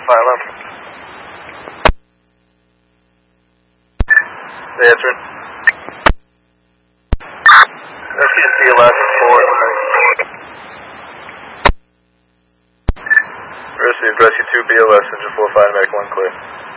4-5 up. They answered. Rescue CLS 4. Received rescue 2 BLS, engine 45, make 1 clear.